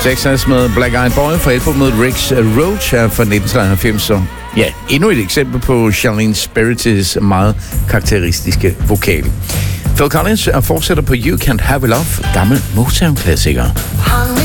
1966 med Black Eyed Boy fra albumet Rick's Roach her fra 1993. Så ja, endnu et eksempel på Charlene Spiritis meget karakteristiske vokal. Phil Collins fortsætter på You Can't Have Enough, gammel Motown-klassiker.